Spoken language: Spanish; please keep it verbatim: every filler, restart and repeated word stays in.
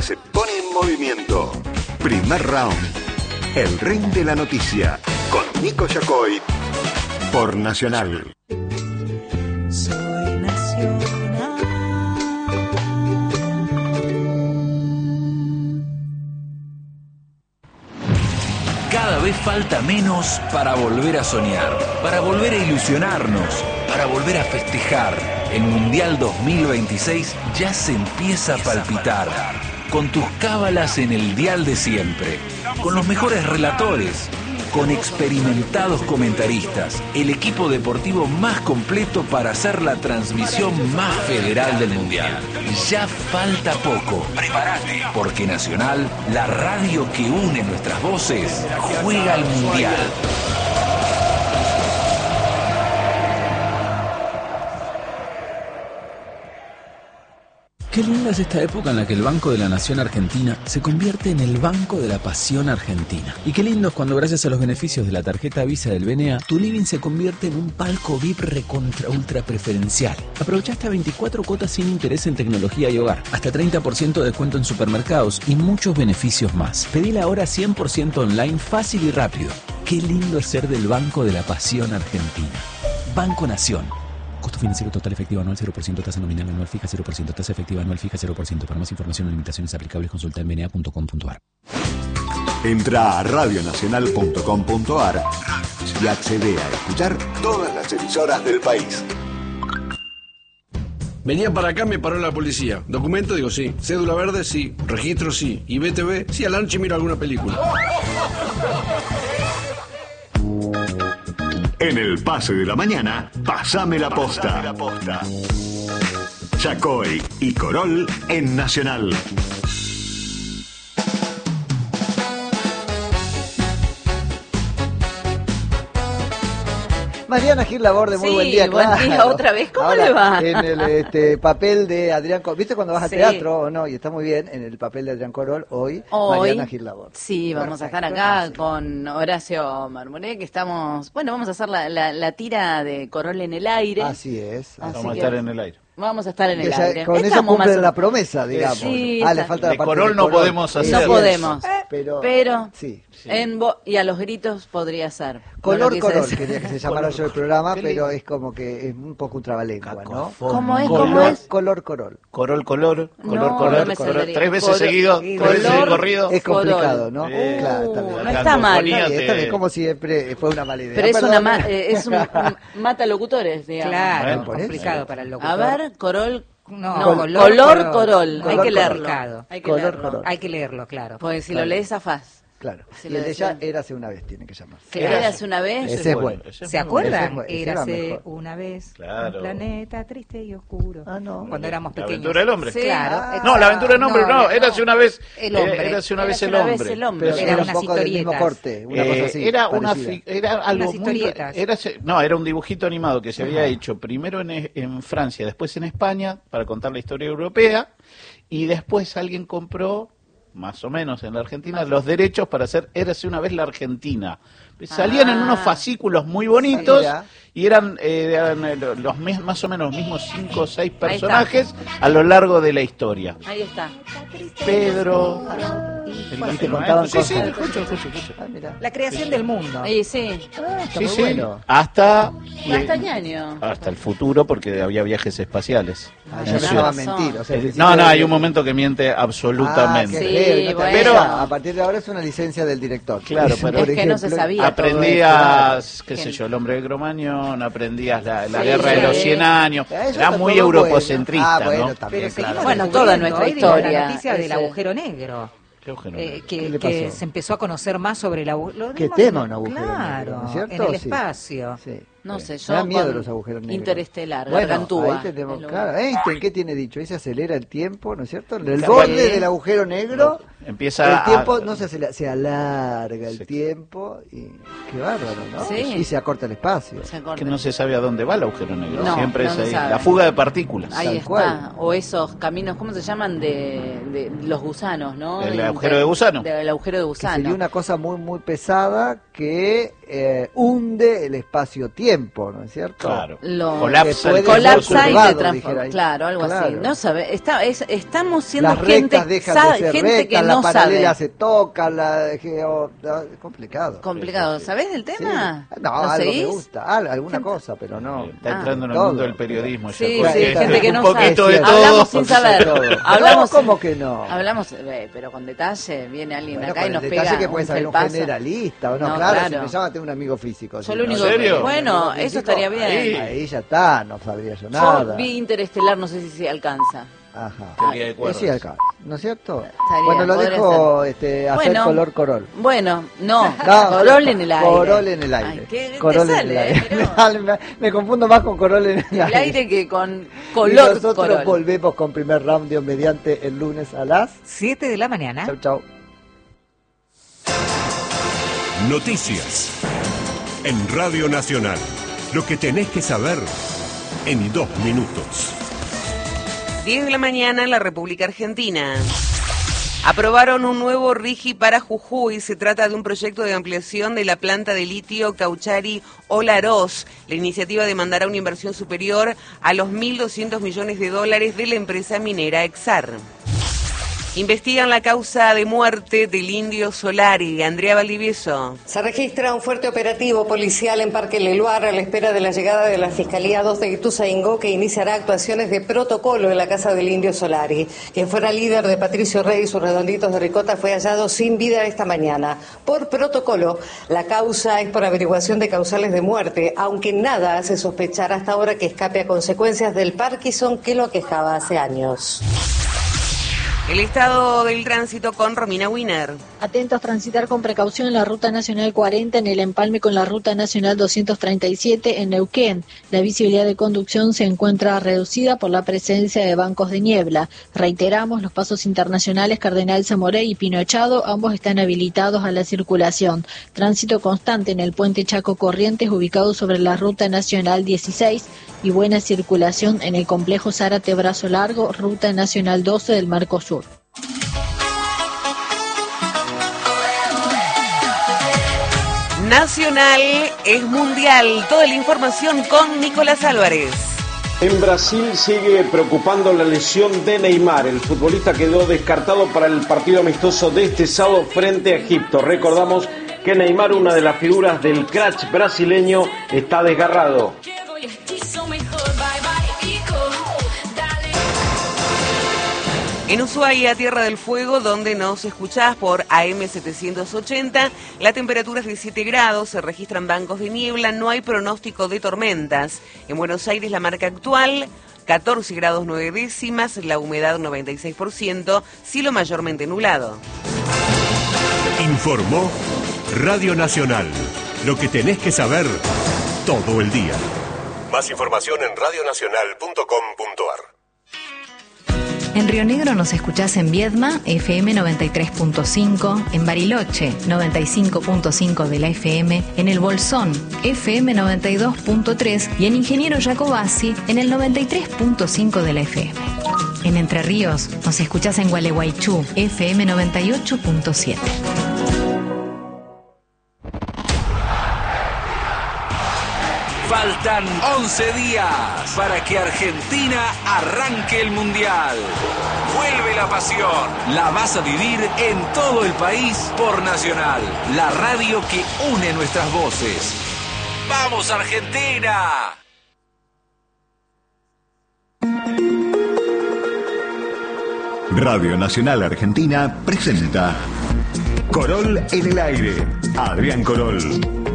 se pone en movimiento. Primer round. El ring de la noticia. Con Nico Yacoy. Por Nacional. Soy Nacional. Cada vez falta menos para volver a soñar, para volver a ilusionarnos, para volver a festejar. El Mundial dos mil veintiséis ya se empieza a palpitar. Con tus cábalas en el dial de siempre, con los mejores relatores, con experimentados comentaristas, el equipo deportivo más completo para hacer la transmisión más federal del Mundial. Ya falta poco. Prepárate, porque Nacional, la radio que une nuestras voces, juega al Mundial. Qué linda es esta época en la que el Banco de la Nación Argentina se convierte en el Banco de la Pasión Argentina. Y qué lindo es cuando, gracias a los beneficios de la tarjeta Visa del B N A, tu living se convierte en un palco V I P recontra ultra preferencial. Aprovecha hasta veinticuatro cuotas sin interés en tecnología y hogar, hasta treinta por ciento de descuento en supermercados y muchos beneficios más. Pedila ahora cien por ciento online, fácil y rápido. Qué lindo es ser del Banco de la Pasión Argentina. Banco Nación. Costo financiero total efectivo anual cero por ciento, tasa nominal anual fija cero por ciento, tasa efectiva anual fija cero por ciento. Para más información o limitaciones aplicables consulta en b n a punto com punto a r. Entra a radio nacional punto com punto a r y accede a escuchar todas las emisoras del país. Venía para acá, me paró la policía. Documento, digo sí. Cédula verde, sí. Registro, sí. Y B T V, sí, a la noche miro alguna película. En el pase de la mañana, pasame la posta. Yacoy y Corol en Nacional. Mariana Gil Laborde, muy sí, buen día, buen claro. día otra vez, ¿cómo Ahora, le va? En el este, papel de Adrián Corol, ¿viste cuando vas a Sí. teatro o no? Y está muy bien, en el papel de Adrián Corol, hoy, Hoy, Mariana Gil Laborde. sí, vamos Perfecto, a estar acá fácil. con Horacio Marmoné, que estamos, bueno, vamos a hacer la, la, la tira de Corol en el aire. Así es. Así Vamos a que estar en el aire. Vamos a estar en Que el ya- aire. con eso Estamos cumplen más o- la promesa, digamos. Sí, ah, le está- falta de la parte Corol de no Corol. podemos hacer. No Sí, podemos, Pero, pero sí. en vo- y a los gritos podría ser. Color No lo quise Corol, decir. quería que se llamara yo el programa, Qué pero lindo. es como que es un poco un trabalengua, ¿no? Cacofónico. ¿Cómo es? ¿Cómo Color, es? color Corol. Corol, color, color, No, color, no me color. saldría. Tres veces Color- seguido, tres veces de color- corrido. Es complicado, ¿no? Eh, claro, está bien. no La está mal. cacofonía Está bien, está te- bien, como siempre fue una mala idea. Pero es Perdón. una ma- eh, es un, un mata locutores, digamos. Claro, Bueno, por eso. complicado para el locutor. A ver, Corol. No, No, color, color, color. Corol. Hay Color, que leerlo. complicado. Hay que Color, leerlo. Corol. Hay que leerlo, claro. Porque si Claro. lo lees a faz. Claro. Si y lo el de decían. ella érase una vez, tiene que llamar. Si Era- lo lees una vez. Ese es bueno. ese es ¿Se muy bueno. acuerdan? Ese fue- ese era Érase mejor. una vez Claro. un planeta triste y oscuro. Ah, no. Cuando éramos La pequeños. aventura del hombre. Sí. Claro. Ah. No, la aventura del hombre, no, no, érase no. una vez El eh, hombre. érase una vez Érase el una vez hombre. el hombre. Pero Eran era un unas poco del mismo historietas. corte, una cosa Eh, así. era una parecida. fi- era algo Unas muy historietas. era se- no era un dibujito animado que se había Ajá. hecho primero en, en Francia, después en España para contar la historia europea y después alguien compró más o menos en la Argentina los derechos para hacer Érase una vez la Argentina. Salían en Ah. unos fascículos muy bonitos Mira. y eran, eh, eran, eh, los mes- más o menos los mismos cinco o seis está. personajes a lo largo de la historia. Ahí está. Pedro, Y te contaban sí, sí, cosas. escucho, escucho, escucho. Ah, mira. La creación del mundo. Ahí sí. Ah, está Sí, muy sí, bueno. hasta Hasta qué año. hasta el futuro porque había viajes espaciales. Ah, Ah, ya tenés empezaba a razón. mentir. O sea, al Eh, principio no, no, de- hay un momento que miente Ah, absolutamente. qué Sí, feo, no te bueno. avisa. A partir de ahora es una licencia del director. Claro, Por pero- Es que no se ejemplo, sabía. Aprendías, qué Que- sé yo, el hombre de Cromañón, aprendías la, la Sí, guerra de sí. los cien años. Ah, eso Era está muy todo europocentrista, bueno. Ah, bueno, ¿no? también, Pero claro. seguimos Bueno, descubriendo toda nuestra hoy de la historia, noticia del ese- agujero negro. Qué agujero Eh, negro. que ¿Qué le que pasó? se empezó a conocer más sobre el agujero ¿Qué tema un agujero Claro, negro, ¿no es cierto? en el Sí. espacio. Sí. No Sí. sé, Me yo dan miedo con los agujeros negros. Interestelar, Bueno, Gargantúa. ahí tenemos, Es lo- claro, Einstein, ¿qué tiene dicho? Ahí se acelera el tiempo, ¿no es cierto? En el Claro. borde Sí. del agujero negro, Empieza el tiempo a- no se acelera, se alarga el Sí. tiempo y qué bárbaro, ¿no? Sí. Y se acorta el espacio. Se acorta. que no se sabe a dónde va el agujero negro. No, Siempre no es se ahí. sabe. La fuga de partículas. Ahí Tal está. cual. O esos caminos, ¿cómo se llaman? De, de los gusanos, ¿no? El De- agujero de gusano. Del agujero de Que gusano. sería una cosa muy muy pesada que eh, hunde el espacio-tiempo, ¿no es cierto? Claro. Lo- Colapsa, Puede el colapsa y tiempo te curvado, transforma. dijera ahí. Claro, algo así. Claro. No sabe, está, es- estamos siendo Las gente, rectas dejan sa- de ser gente rectas, que la no paralela sabe. se toca, la geo... no, es complicado. Complicado. Sí, sí, sí. ¿Sabés del tema? Sí. No, ¿Lo algo seguís? me gusta, al- alguna cosa, pero no. Está Ah. entrando en el Todo. mundo del periodismo. Sí, ya, sí, porque gente que un no poquito sabe. de todo. Hablamos sin Poquito de saber. todo. Hablamos, No, ¿cómo que no? Hablamos, eh, pero con detalle. Viene alguien Bueno, acá con y nos el detalle pega que puede un saber un felpazo. generalista, ¿o no? No, claro, claro. si me llama tengo un amigo físico. Yo si lo no, único ¿En serio? que... Bueno, un amigo eso físico, estaría bien. ahí. Ahí ya está, no sabría yo Yo nada. vi Interestelar, no sé si se alcanza. Ajá. Teoría de Eh, cuerdas. sí, acá, ¿no es cierto? Estaría, bueno, lo podría dejo ser. este, hacer Bueno. color corol. Bueno, no, No, Corol en el aire. Corol en el aire. Ay, ¿qué te Corol en sale, el aire. eh? Mirá. Dale, me, me confundo más con Corol en el El aire. aire que con Y color nosotros Corol. volvemos con primer round Dios mediante el lunes a las... Siete de la mañana. Chau, chau. Noticias. En Radio Nacional. Lo que tenés que saber en dos minutos. diez de la mañana en la República Argentina. Aprobaron un nuevo RIGI para Jujuy. Se trata de un proyecto de ampliación de la planta de litio Cauchari Olaroz. La iniciativa demandará una inversión superior a los mil doscientos millones de dólares de la empresa minera Exar. Investigan la causa de muerte del indio Solari. Andrea Valdivieso. Se registra un fuerte operativo policial en Parque Leluar a la espera de la llegada de la Fiscalía dos de Ituzaingó, que iniciará actuaciones de protocolo en la casa del indio Solari. Quien fuera líder de Patricio Rey y sus redonditos de ricota fue hallado sin vida esta mañana. Por protocolo, la causa es por averiguación de causales de muerte, aunque nada hace sospechar hasta ahora que escape a consecuencias del Parkinson que lo aquejaba hace años. El estado del tránsito con Romina Wiener. Atentos, transitar con precaución en la Ruta Nacional cuarenta en el empalme con la Ruta Nacional doscientos treinta y siete en Neuquén. La visibilidad de conducción se encuentra reducida por la presencia de bancos de niebla. Reiteramos, los pasos internacionales Cardenal Zamoré y Pinochado, ambos están habilitados a la circulación. Tránsito constante en el puente Chaco Corrientes, ubicado sobre la Ruta Nacional dieciséis, y buena circulación en el complejo Zárate Brazo Largo, Ruta Nacional doce del Marco Sur. Nacional es mundial. Toda la información con Nicolás Álvarez. En Brasil sigue preocupando la lesión de Neymar. El futbolista quedó descartado para el partido amistoso de este sábado frente a Egipto. Recordamos que Neymar, una de las figuras del crack brasileño, está desgarrado. En Ushuaia, Tierra del Fuego, donde nos escuchás por A M setecientos ochenta, la temperatura es de siete grados, se registran bancos de niebla, no hay pronóstico de tormentas. En Buenos Aires, la marca actual, catorce grados nueve décimas, la humedad noventa y seis por ciento, cielo mayormente nublado. Informó Radio Nacional. Lo que tenés que saber todo el día. Más información en radionacional punto com punto ar. En Río Negro nos escuchás en Viedma, F M noventa y tres punto cinco, en Bariloche, noventa y cinco punto cinco de la F M, en El Bolsón, F M noventa y dos punto tres y en Ingeniero Jacobasi, en el noventa y tres punto cinco de la F M. En Entre Ríos nos escuchás en Gualeguaychú, F M noventa y ocho punto siete. Faltan once días para que Argentina arranque el Mundial. Vuelve la pasión. La vas a vivir en todo el país por Nacional, la radio que une nuestras voces. ¡Vamos, Argentina! Radio Nacional Argentina presenta Corol en el aire. Adrián Corol.